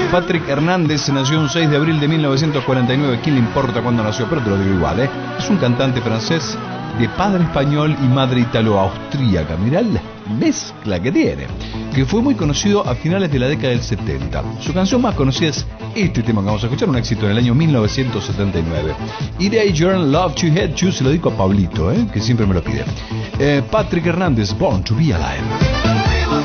Patrick Hernández nació un 6 de abril de 1949. ¿Quién le importa cuándo nació? Pero te lo digo igual, ¿eh? Es un cantante francés de padre español y madre italo-austríaca. Mirá la mezcla que tiene. Que fue muy conocido a finales de la década del 70. Su canción más conocida es este tema que vamos a escuchar, un éxito en el año 1979. Y de ahí Journal Love to Hate You se lo dedico a Pablito, que siempre me lo pide. Patrick Hernández, Born to Be Alive.